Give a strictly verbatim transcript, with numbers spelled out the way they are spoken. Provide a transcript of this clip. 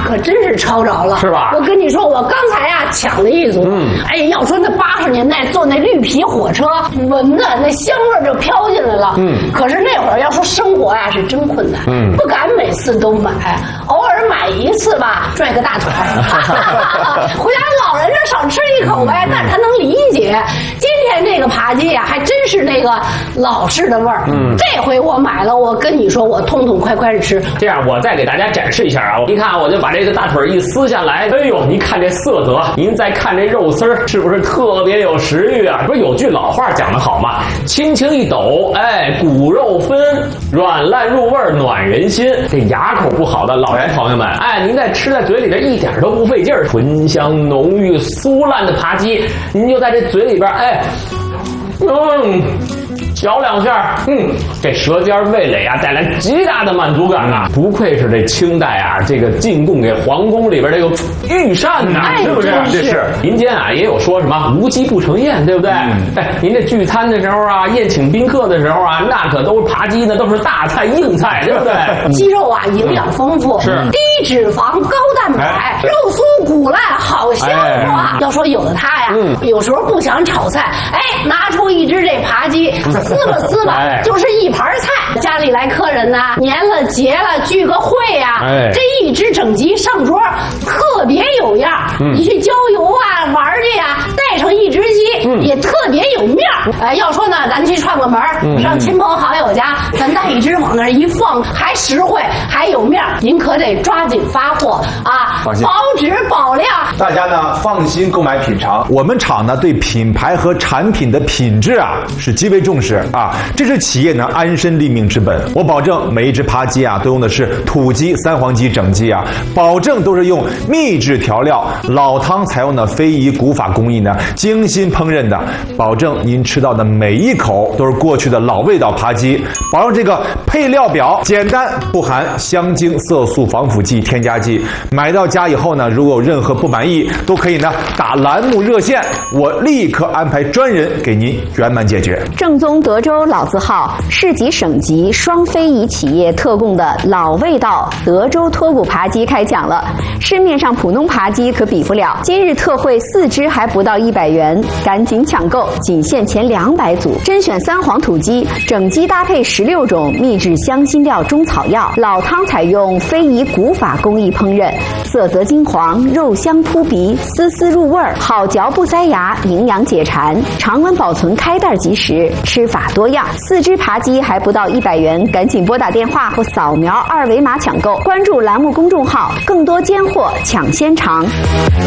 可真是抄着了， 是吧？ 我跟你说，我刚才呀抢了一组，嗯，哎，要说那八十年代坐那绿皮火车，闻的那香味就飘进来了，嗯。可是那会儿要说生活呀是真困难，嗯，不敢每次都买，偶尔买一次吧，拽个大腿，回家老人这少吃一口呗，但是他能理解。今天这个扒鸡呀，还真是那个老式的味儿，嗯，这回我买了，我跟你说，我痛痛快快的吃。 这样，我再给大家展示一下啊，你看，我就把这个大腿一撕下来，哎呦，你看这色泽，您再看这肉丝儿，是不是特别有食欲啊？不是有句老话讲得好吗？轻轻一抖，哎，骨肉分，软烂入味，暖人心。这牙口不好的老人朋友们，哎，您在吃在嘴里边一点都不费劲儿，醇香浓郁、酥烂的扒鸡，您就在这嘴里边，哎，嗯。嚼两下，嗯，这舌尖味蕾啊带来极大的满足感啊！不愧是这清代啊，这个进贡给皇宫里边这个御膳呐、啊， 哎、 是不是？ 这是民间啊也有说什么无鸡不成宴，对不对？嗯、哎，您这聚餐的时候啊，宴请宾客的时候啊，那可都是扒鸡，那都是大菜硬菜，对不对？ 鸡肉啊营养丰富，是低脂肪高蛋白，哎、肉酥骨烂好消化。哎、要说有的他呀，嗯、有时候不想炒菜，哎，拿出一只这扒鸡。撕吧撕吧，哎、就是一盘菜。家里来客人呐，年了节了聚个会呀、啊，哎、这一只整鸡上桌，特别有样。嗯、你去郊游啊玩去呀、啊，带上一只鸡、嗯、也特别有面儿。哎，要说呢，咱去串个门，嗯、上亲朋好友家，咱带一只往那一放，还实惠还有面儿。您可得抓紧发货啊，保质保量。 大家呢放心购买品尝。我们厂呢对品牌和产品的品质啊是极为重视。啊，这是企业呢安身立命之本。我保证每一只扒鸡啊，都用的是土鸡、三黄鸡整鸡啊，保证都是用秘制调料，老汤采用的非遗古法工艺呢，精心烹饪的，保证您吃到的每一口都是过去的老味道扒鸡。保证这个配料表简单，不含香精、色素、防腐剂、添加剂。买到家以后呢，如果有任何不满意，都可以呢打栏目热线，我立刻安排专人给您圆满解决。 正宗德州老字号市级省级双非遗企业特供的老味道德州脱骨扒鸡开讲了，市面上普通扒鸡可比不了，今日特惠四只还不到一百元，赶紧抢购，仅限前两百组，甄选三黄土鸡，整鸡搭配十六种秘制香辛料中草药，老汤采用非遗古法工艺烹饪，色泽金黄，肉香扑鼻，丝丝入味，好嚼不塞牙，营养解馋，常温保存，开袋即食，吃法多样。四只扒鸡还不到一百元，赶紧拨打电话或扫描二维码抢购，关注栏目公众号，更多尖货抢先尝。